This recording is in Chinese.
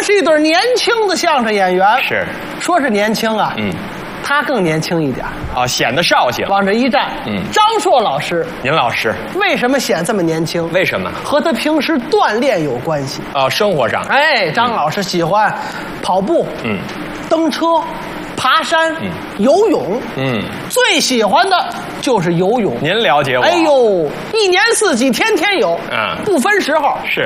是一对年轻的相声演员。 是， 说是年轻啊，他更年轻一点啊，显得绍兴。 往这一站，张硕老师， 您老师为什么显这么年轻？ 为什么？ 和他平时锻炼有关系。 生活上， 哎，张老师喜欢跑步，蹬车，爬山，游泳，最喜欢的就是游泳。 您了解我？ 哎呦，一年四季天天有，不分时候。 是，